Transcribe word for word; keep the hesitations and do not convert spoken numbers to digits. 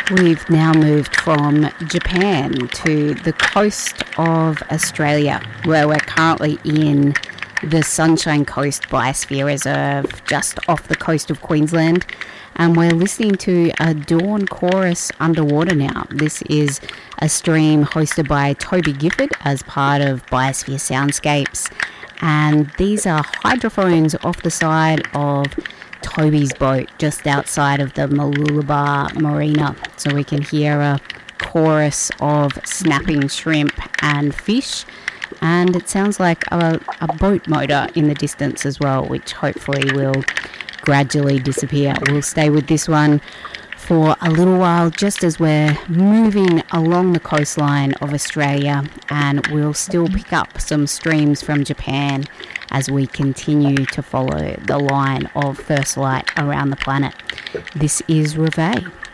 We've now moved from Japan to the coast of Australia, where we're currently in the Sunshine Coast Biosphere Reserve, just off the coast of Queensland, and we're listening to a dawn chorus underwater now. This is a stream hosted by Toby Gifford as part of Biosphere Soundscapes, and these are hydrophones off the side of Toby's boat just outside of the Mooloolaba Marina, so we can hear a chorus of snapping shrimp and fish, and it sounds like a, a boat motor in the distance as well, which hopefully will gradually disappear. We'll stay with this one for a little while just as we're moving along the coastline of Australia, and we'll still pick up some streams from Japan as we continue to follow the line of first light around the planet. This is Reveille.